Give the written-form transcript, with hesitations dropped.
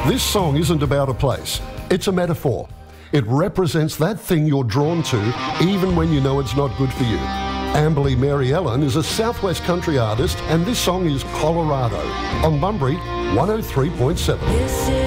This song isn't about a place, it's a metaphor. It represents that thing you're drawn to even when you know it's not good for you. Amberley Mary Ellen is a southwest country artist, and this song is Colorado on Bunbury 103.7.